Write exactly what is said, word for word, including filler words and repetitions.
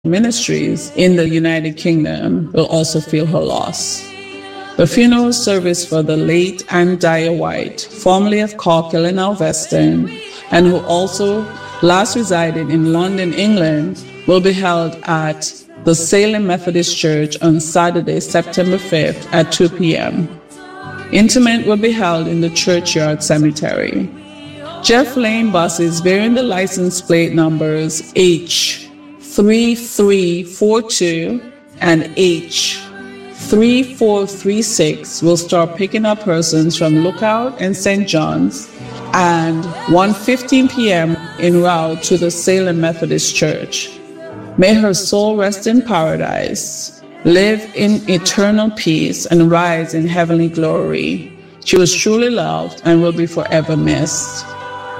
ministries in the United Kingdom will also feel her loss. The funeral service for the late Anne Dyer White, formerly of Corkhill and Alveston, and who also last resided in London, England, will be held at the Salem Methodist Church on Saturday, September fifth at two p.m. Interment will be held in the churchyard cemetery. Jeff Lane buses bearing the license plate numbers H three three four two and H three four three six will start picking up persons from Lookout and Saint John's and one fifteen p.m. en route to the Salem Methodist Church. May her soul rest in paradise, live in eternal peace, and rise in heavenly glory. She was truly loved and will be forever missed.